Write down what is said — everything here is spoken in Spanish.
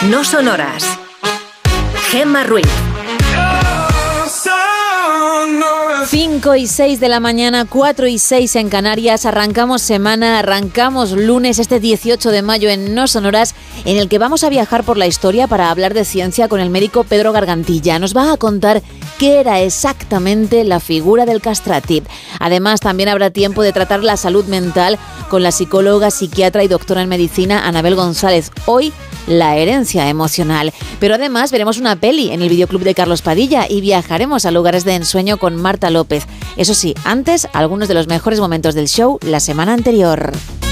No Sonoras. Gemma Ruiz. 5:06 de la mañana, 4:06 en Canarias. Arrancamos semana, arrancamos lunes, este 18 de mayo en No Sonoras, en el que vamos a viajar por la historia para hablar de ciencia con el médico Pedro Gargantilla. Nos va a contar qué era exactamente la figura del castrati. Además, también habrá tiempo de tratar la salud mental con la psicóloga, psiquiatra y doctora en medicina Anabel González. Hoy, la herencia emocional. Pero además veremos una peli en el videoclub de Carlos Padilla y viajaremos a lugares de ensueño con Marta López. Eso sí, antes, algunos de los mejores momentos del show la semana anterior.